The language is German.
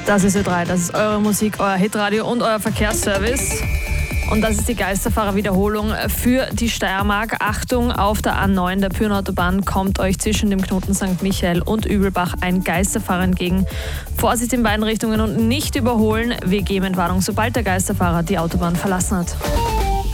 Das ist Ö3, das ist eure Musik, euer Hitradio und euer Verkehrsservice. Und das ist die Geisterfahrer-Wiederholung für die Steiermark. Achtung, auf der A9 der Pyrnenautobahn kommt euch zwischen dem Knoten St. Michael und Übelbach ein Geisterfahrer entgegen. Vorsicht in beiden Richtungen und nicht überholen. Wir geben Entwarnung, sobald der Geisterfahrer die Autobahn verlassen hat.